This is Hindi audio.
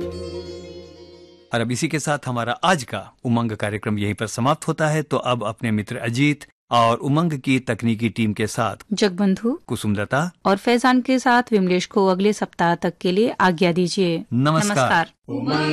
और अब इसी के साथ हमारा आज का उमंग कार्यक्रम यहीं पर समाप्त होता है। तो अब अपने मित्र अजीत और उमंग की तकनीकी टीम के साथ जगबंधु, कुसुमलता और फैजान के साथ विमलेश को अगले सप्ताह तक के लिए आज्ञा दीजिए। नमस्कार। नमस्कार।